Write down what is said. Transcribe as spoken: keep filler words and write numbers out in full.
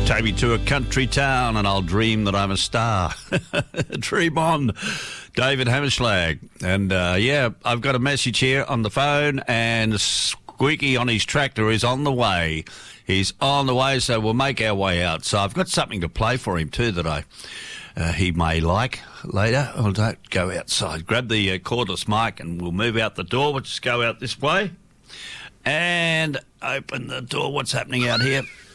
Take me to a country town and I'll dream that I'm a star. Dream on, David Hammerschlag. And, uh, yeah, I've got a message here on the phone, and Squeaky on his tractor is on the way. He's on the way, so we'll make our way out. So I've got something to play for him too that I uh, he may like later. Oh, don't go outside. Grab the uh, cordless mic and we'll move out the door. We'll just go out this way and open the door. What's happening out here?